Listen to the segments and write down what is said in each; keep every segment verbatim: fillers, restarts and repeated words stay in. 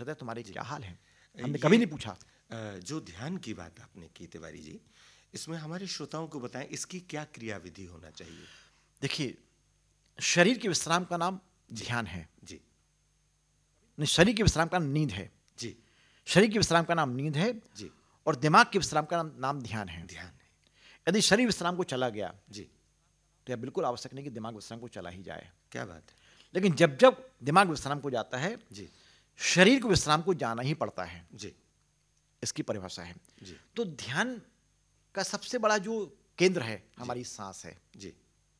हृदय तुम्हारे क्या हाल है, हमने कभी नहीं पूछा। जो ध्यान की बात आपने की तिवारी जी, इसमें हमारे श्रोताओं को बताएं इसकी क्या क्रिया विधि होना चाहिए। देखिए, शरीर के विश्राम का नाम ध्यान है जी, नहीं, शरीर के विश्राम का नाम नींद है जी, शरीर के विश्राम का नाम नींद है जी, और दिमाग के विश्राम का नाम, नाम ध्यान है। ध्यान है। यदि शरीर विश्राम को चला गया जी, तो यह बिल्कुल आवश्यक नहीं कि दिमाग विश्राम को चला ही जाए। क्या बात है। लेकिन जब जब दिमाग विश्राम को जाता है, जी, शरीर को विश्राम को जाना ही पड़ता है। जी, इसकी परिभाषा है। जी, तो ध्यान का सबसे बड़ा जो केंद्र है हमारी सांस है। जी,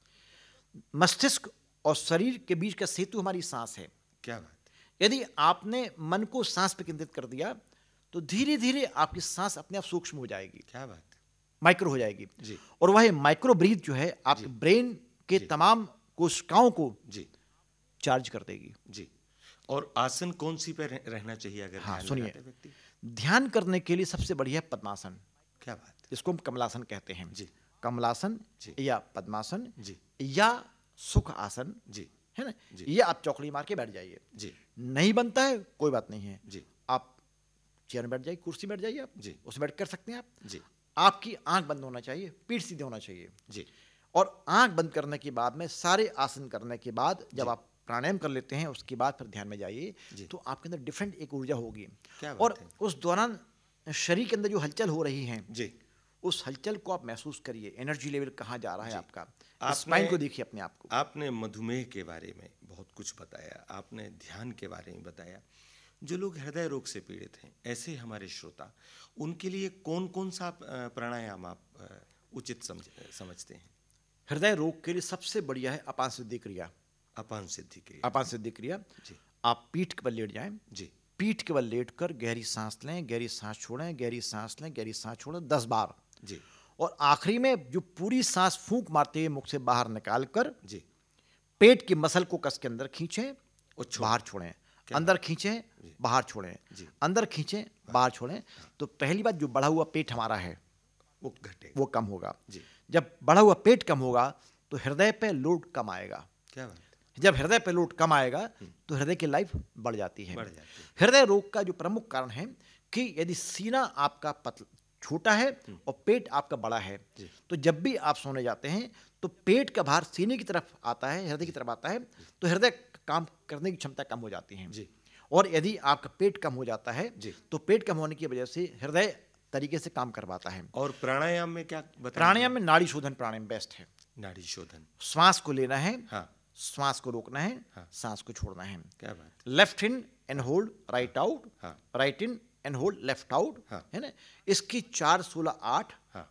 मस्तिष्क और शरीर के बीच का सेतु हमारी सांस है। क्या बात। यदि आपने मन को सांस पर केंद्रित कर दिया तो धीरे धीरे आपकी सांस अपने आप सूक्ष्म हो जाएगी, क्या बात है। माइक्रो हो जाएगी। जी, और वह माइक्रो ब्रीथ जो है आपके ब्रेन के जी, तमाम कोशिकाओं को जी, चार्ज कर देगी। जी। और आसन कौन सी पे रह- रहना चाहिए अगर हाँ, ध्यान सुनिए, लगाते व्यक्ति। ध्यान करने के लिए सबसे बढ़िया है पद्मासन। क्या बात है। इसको हम कमलासन कहते हैं। जी, कमलासन जी, या पद्मासन जी, या सुख आसन, जी, है ना, जी। ये आप चौकड़ी मार के बैठ जाइए। जी, नहीं बनता है कोई बात नहीं है, जी, आप चेयर में बैठ जाइए, कुर्सी में बैठ जाइए, आप जी, उसमें बैठ कर सकते हैं आप। जी, आपकी आंख बंद होना चाहिए, पीठ सीधे होना चाहिए। जी, और आंख बंद करने के बाद में सारे आसन करने के बाद जब जी। आप प्राणायाम कर लेते हैं उसके बाद फिर ध्यान में जाइए, जी। तो आपके अंदर डिफरेंट एक ऊर्जा होगी। क्या बात और है। उस दौरान शरीर के अंदर जो हलचल हो रही है, जी, उस हलचल को आप महसूस करिए, एनर्जी लेवल कहाँ जा रहा है जी। आपका। आपने- स्पाइन को देखिए अपने आप को। आपने मधुमेह के बारे में बहुत कुछ बताया, आपने ध्यान के बारे में बताया। जो लोग हृदय रोग से पीड़ित हैं, ऐसे हमारे श्रोता, उनके लिए कौन कौन सा अ, प्राणायाम आप अ, उचित समझ समझते हैं। हृदय रोग के लिए सबसे बढ़िया है अपान सिद्धि क्रिया। अपान सिद्धि के। अपान सिद्धि क्रिया, जी, आप पीठ के बल लेट जाएं, जी, पीठ के बल लेट कर गहरी सांस लें, गहरी सांस छोड़ें, गहरी सांस लें, गहरी सांस छोड़ें दस बार। जी, और आखिरी में जो पूरी सांस फूंक मारते हुए मुख से बाहर निकाल कर जी, पेट की मसल को कस के अंदर खींचें और छोड़ें। बाहर छोड़ें, क्या अंदर खींचें, बाहर छोड़ें, जी। अंदर खींचें, बाहर छोड़ें। तो पहली बात, जो बढ़ा हुआ पेट हमारा है वो घटे। वो कम होगा। जी, जब बढ़ा हुआ पेट कम होगा तो हृदय पे लोड कम आएगा। क्या बात है। जब हृदय पे लोड कम आएगा तो हृदय की लाइफ बढ़ जाती है। बढ़ जाती है। हृदय रोग का जो प्रमुख कारण है कि यदि सीना आपका पतला छोटा है और पेट आपका बड़ा है, जी। तो जब भी आप सोने जाते हैं तो पेट का भार सीने की तरफ आता है, हृदय की तरफ आता है, तो हृदय काम करने की क्षमता कम हो जाती है। जी, और यदि आपका पेट कम हो जाता है जी। तो पेट कम होने की वजह से हृदय तरीके से काम कर पाता है। और प्राणायाम में क्या बताएं। प्राणायाम में नाड़ी शोधन प्राणायाम बेस्ट है। नाड़ी शोधन। श्वास को लेना है, हाँ, श्वास को रोकना है, हाँ। सांस को छोड़ना है। क्या बात। Left in and hold right out, हाँ, right in and hold left out, हाँ। है ना। इसकी चार सोलह आठ, हाँ,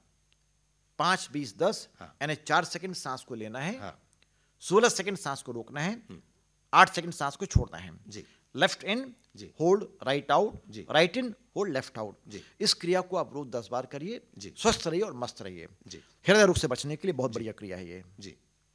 पाँच बीस दस, हाँ। यानी चार सेकंड सांस को लेना है, हाँ, सोलह सेकंड सांस को रोकना है, आठ सेकंड सांस को छोड़ना है। जी, left in ji, hold right out, ji. Right in hold left out. जी। इस क्रिया को आप रोज दस बार करिए, जी। स्वस्थ रहिए और मस्त रहिए। जी, हृदय रोग से बचने के लिए बहुत बढ़िया क्रिया है ये। जी।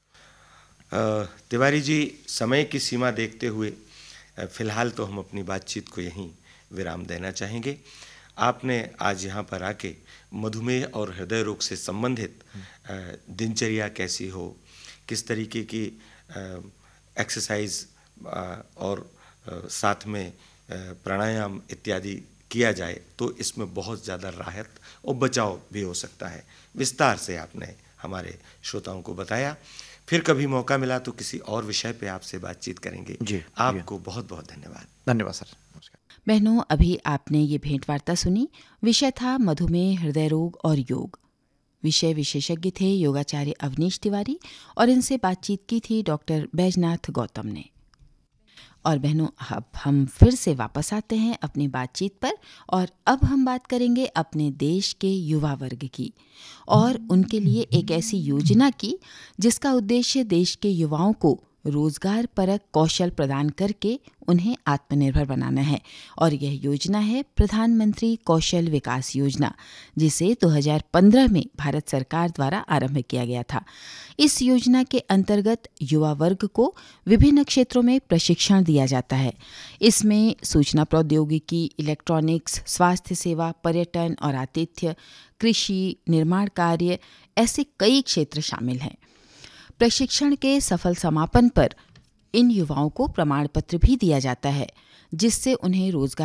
अ, तिवारी जी, समय की सीमा देखते हुए अ, फिलहाल तो हम अपनी बातचीत को यहीं विराम देना चाहेंगे। आपने आज यहाँ पर आके मधुमेह और हृदय रोग से संबंधित अ, दिनचर्या कैसी हो, किस तरीके की एक्सरसाइज और अ, साथ में अ, प्राणायाम इत्यादि किया जाए तो इसमें बहुत ज़्यादा राहत और बचाव भी हो सकता है, विस्तार से आपने हमारे श्रोताओं को बताया। फिर कभी मौका मिला तो किसी और विषय पे आपसे बातचीत करेंगे। जी, आपको बहुत बहुत धन्यवाद। धन्यवाद सर। नमस्कार। बहनों, अभी आपने ये भेंटवार्ता सुनी। विषय था मधुमेह, हृदय रोग और योग। विषय विशेषज्ञ थे योगाचार्य अवनीश तिवारी और इनसे बातचीत की थी डॉक्टर बैजनाथ गौतम ने। और बहनों, अब हम फिर से वापस आते हैं अपनी बातचीत पर और अब हम बात करेंगे अपने देश के युवा वर्ग की और उनके लिए एक ऐसी योजना की जिसका उद्देश्य देश के युवाओं को रोजगार परक कौशल प्रदान करके उन्हें आत्मनिर्भर बनाना है। और यह योजना है प्रधानमंत्री कौशल विकास योजना, जिसे दो हज़ार पंद्रह में भारत सरकार द्वारा आरंभ किया गया था। इस योजना के अंतर्गत युवा वर्ग को विभिन्न क्षेत्रों में प्रशिक्षण दिया जाता है। इसमें सूचना प्रौद्योगिकी, इलेक्ट्रॉनिक्स, स्वास्थ्य सेवा, पर्यटन और आतिथ्य, कृषि, निर्माण कार्य, ऐसे कई क्षेत्र शामिल हैं। प्रशिक्षण के सफल समापन पर इन युवाओं को प्रमाण पत्र भी दिया जाता है, जिससे उन्हें रोजगार